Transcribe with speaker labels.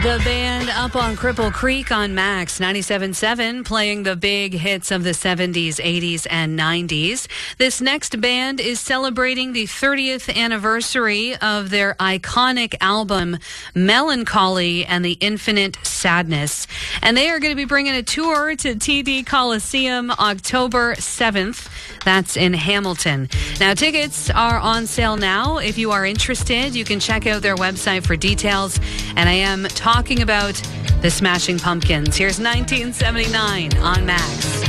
Speaker 1: The band up on Cripple Creek on Max 97.7, playing the big hits of the 70s, 80s, and 90s. This next band is celebrating the 30th anniversary of their iconic album, Melancholy and the Infinite Sadness. And they are going to be bringing a tour to TD Coliseum October 7th. That's in Hamilton. Now, tickets are on sale now. If you are interested, you can check out their website for details. And I am talking about the Smashing Pumpkins. Here's 1979 on Max.